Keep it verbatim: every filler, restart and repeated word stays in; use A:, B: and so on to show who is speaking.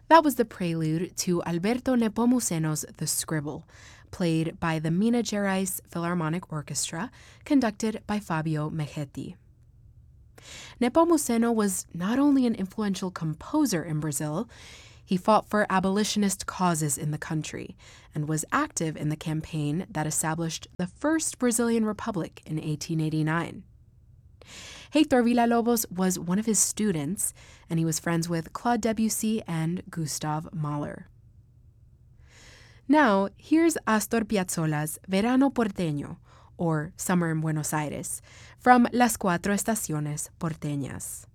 A: That was the prelude to Alberto Nepomuceno's The Scribble, played by the Minas Gerais Philharmonic Orchestra, conducted by Fabio Mechetti. Nepomuceno was not only an influential composer in Brazil, he fought for abolitionist causes in the country and was active in the campaign that established the first Brazilian republic in eighteen eighty-nine. Heitor Villa-Lobos was one of his students, and he was friends with Claude Debussy and Gustav Mahler. Now, here's Astor Piazzolla's Verano Porteño, or Summer in Buenos Aires, from Las Cuatro Estaciones Porteñas.